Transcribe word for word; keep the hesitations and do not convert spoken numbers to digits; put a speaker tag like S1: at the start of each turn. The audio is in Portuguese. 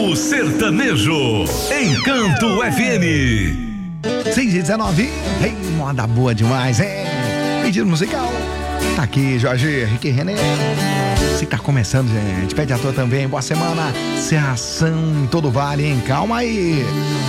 S1: O sertanejo Encanto F M.
S2: seis e dezenove, hey, moda boa demais, hein? Pedido musical. Tá aqui, Jorge, Henrique René. Se tá começando, gente, pede a tua também. Boa semana. Serração em todo o vale, hein? Calma aí.